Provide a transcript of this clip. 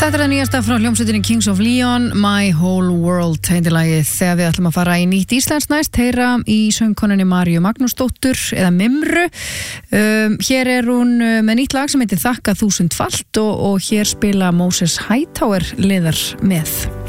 Þetta það nýjasta frá hljómsveitinni Kings of Leon, My Whole World heitir lagið. Þegar við ætlum að fara í nýtt íslenskt næst, heyra í söngkonunni Maríu Magnúsdóttur eða Mimru. Hér hún með nýtt lag sem heitir Þakka þúsundfalt og hér spila Moses Hightower liðar með.